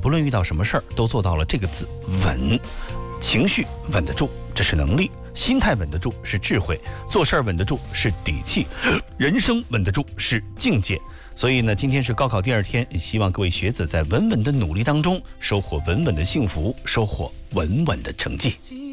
不论遇到什么事儿，都做到了这个字稳。情绪稳得住，这是能力；心态稳得住是智慧；做事儿稳得住是底气；人生稳得住是境界。所以呢，今天是高考第2天，也希望各位学子在稳稳的努力当中，收获稳稳的幸福，收获稳稳的成绩。